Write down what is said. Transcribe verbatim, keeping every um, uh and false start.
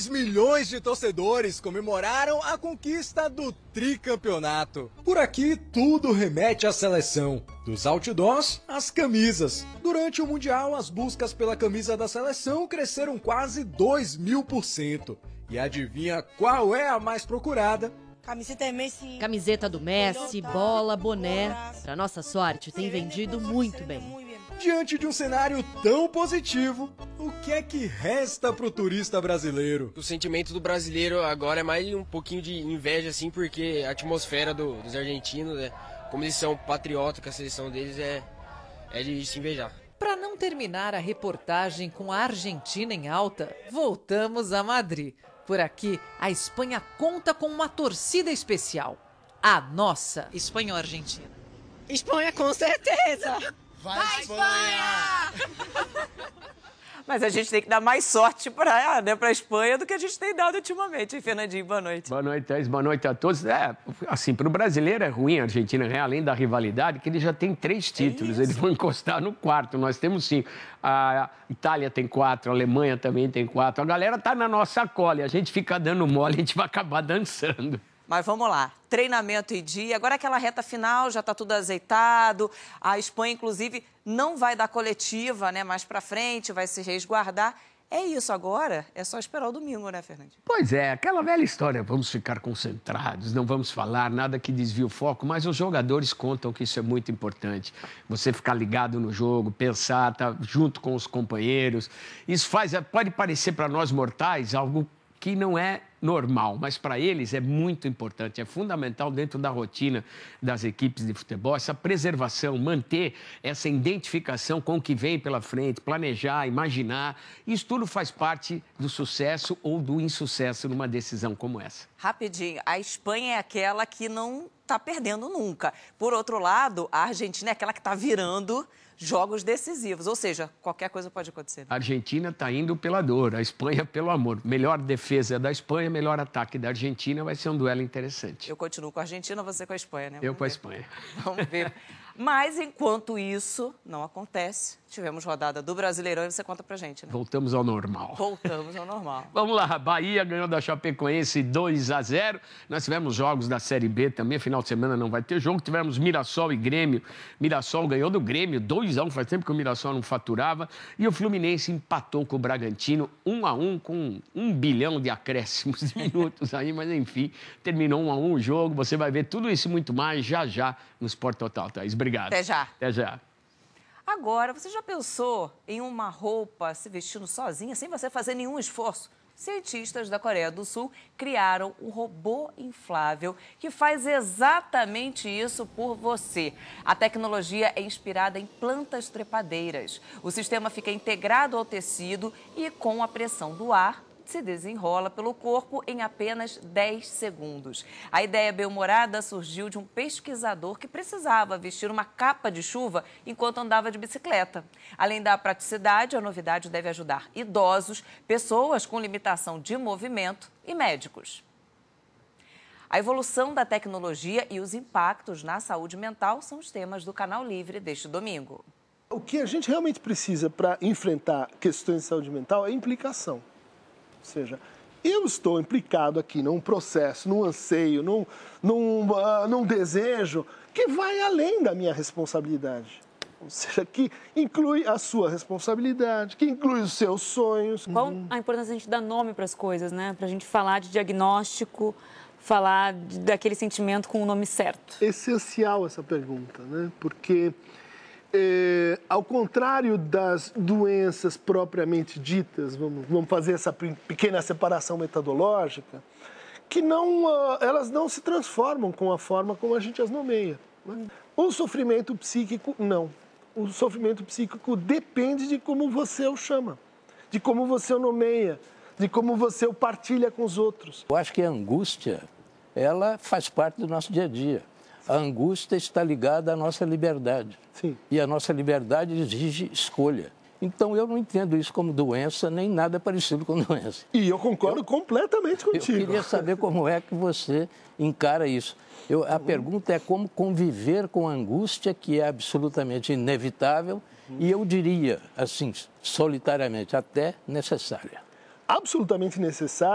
dois milhões de torcedores comemoraram a conquista do tricampeonato. Por aqui, tudo remete à seleção. Dos outdoors às camisas. Durante o Mundial, as buscas pela camisa da seleção cresceram quase dois mil por cento. E adivinha qual é a mais procurada? Camiseta do Messi, bola, boné. Para nossa sorte, tem vendido muito bem. Diante de um cenário tão positivo, o que é que resta pro turista brasileiro? O sentimento do brasileiro agora é mais um pouquinho de inveja, assim, porque a atmosfera do, dos argentinos, né, como eles são patriotas com a seleção deles, é, é de se invejar. Para não terminar a reportagem com a Argentina em alta, voltamos a Madrid. Por aqui, a Espanha conta com uma torcida especial. A nossa. Espanha ou Argentina? Espanha, com certeza! Vai, Espanha! Mas a gente tem que dar mais sorte para né, a Espanha do que a gente tem dado ultimamente, hein, Fernandinho? Boa noite. Boa noite, Thaís. Boa noite a todos. É, assim, para o brasileiro é ruim a Argentina, né? Além da rivalidade, que ele já tem três títulos. É Eles vão encostar no quarto. Nós temos cinco. A Itália tem quatro, a Alemanha também tem quatro. A galera tá na nossa cola e a gente fica dando mole, a gente vai acabar dançando. Mas vamos lá, treinamento em dia, agora aquela reta final, já está tudo azeitado, a Espanha, inclusive, não vai dar coletiva, né, mais para frente, vai se resguardar. É isso agora, é só esperar o domingo, né, Fernandinho? Pois é, aquela velha história, vamos ficar concentrados, não vamos falar nada que desvie o foco, mas os jogadores contam que isso é muito importante. Você ficar ligado no jogo, pensar, estar junto com os companheiros, isso faz, pode parecer para nós mortais algo que não é normal, mas para eles é muito importante, é fundamental dentro da rotina das equipes de futebol, essa preservação, manter essa identificação com o que vem pela frente, planejar, imaginar, isso tudo faz parte do sucesso ou do insucesso numa decisão como essa. Rapidinho, a Espanha é aquela que não está perdendo nunca. Por outro lado, a Argentina é aquela que está virando jogos decisivos, ou seja, qualquer coisa pode acontecer. A Argentina está indo pela dor, a Espanha pelo amor. Melhor defesa da Espanha, melhor ataque da Argentina, vai ser um duelo interessante. Eu continuo com a Argentina, você com a Espanha, né? Eu Vamos com a ver. Espanha. Vamos ver. Mas, enquanto isso não acontece, tivemos rodada do Brasileirão e você conta pra gente, né? Voltamos ao normal. Voltamos ao normal. Vamos lá, Bahia ganhou da Chapecoense dois a zero. Nós tivemos jogos da Série B também, final de semana não vai ter jogo. Tivemos Mirassol e Grêmio. Mirassol ganhou do Grêmio dois a um, faz tempo que o Mirassol não faturava. E o Fluminense empatou com o Bragantino um a um, com um bilhão de acréscimos de minutos aí, mas enfim, terminou um a um o jogo. Você vai ver tudo isso e muito mais já já no Sport Total, Thaís. Obrigado. Até já. Até já. Agora, você já pensou em uma roupa se vestindo sozinha, sem você fazer nenhum esforço? Cientistas da Coreia do Sul criaram um robô inflável que faz exatamente isso por você. A tecnologia é inspirada em plantas trepadeiras. O sistema fica integrado ao tecido e, com a pressão do ar, se desenrola pelo corpo em apenas dez segundos. A ideia bem-humorada surgiu de um pesquisador que precisava vestir uma capa de chuva enquanto andava de bicicleta. Além da praticidade, a novidade deve ajudar idosos, pessoas com limitação de movimento e médicos. A evolução da tecnologia e os impactos na saúde mental são os temas do Canal Livre deste domingo. O que a gente realmente precisa para enfrentar questões de saúde mental é implicação. Ou seja, eu estou implicado aqui num processo, num anseio, num, num, uh, num desejo que vai além da minha responsabilidade. Ou seja, que inclui a sua responsabilidade, que inclui os seus sonhos. Qual a importância de a gente dar nome para as coisas, né? Para a gente falar de diagnóstico, falar de, daquele sentimento com o nome certo. Essencial essa pergunta, né? Porque... É, ao contrário das doenças propriamente ditas, vamos, vamos fazer essa pequena separação metodológica, que não, uh, elas não se transformam com a forma como a gente as nomeia. Né? O sofrimento psíquico, não. O sofrimento psíquico depende de como você o chama, de como você o nomeia, de como você o partilha com os outros. Eu acho que a angústia, ela faz parte do nosso dia a dia. A angústia está ligada à nossa liberdade. Sim. E a nossa liberdade exige escolha. Então, eu não entendo isso como doença, nem nada parecido com doença. E eu concordo eu, completamente contigo. Eu queria saber como é que você encara isso. Eu, a uhum. pergunta é como conviver com a angústia, que é absolutamente inevitável, uhum. e eu diria, assim, solitariamente, até necessária. Absolutamente necessária.